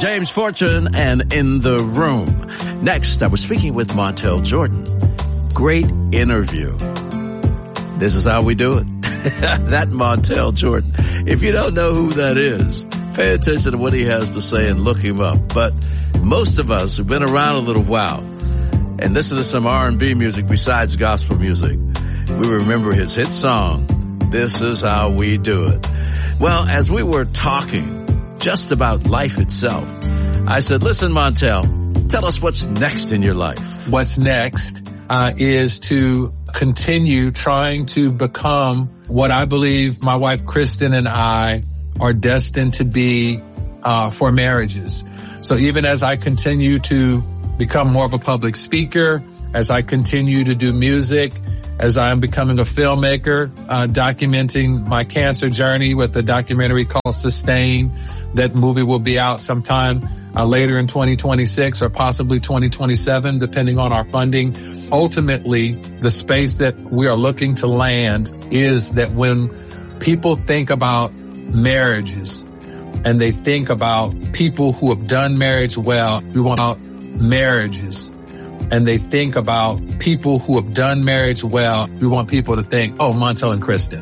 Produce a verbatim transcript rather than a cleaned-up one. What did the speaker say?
James Fortune and In the Room. Next, I was speaking with Montel Jordan. Great interview. This is how we do it. That Montel Jordan. If you don't know who that is, pay attention to what he has to say and look him up. But most of us who've been around a little while and listen to some R and B music besides gospel music, we remember his hit song, This Is How We Do It. Well, as we were talking just about life itself, I said, listen, Montel, tell us what's next in your life. What's next uh, is to continue trying to become what I believe my wife Kristen and I are destined to be uh for marriages. So even as I continue to become more of a public speaker, as I continue to do music, as I'm becoming a filmmaker, uh documenting my cancer journey with a documentary called Sustain. That movie will be out sometime uh, later in twenty twenty-six or possibly twenty twenty-seven, depending on our funding. Ultimately, the space that we are looking to land is that when people think about marriages and they think about people who have done marriage well, we want out marriages. And they think about people who have done marriage well, we want people to think, oh, Montel and Kristen.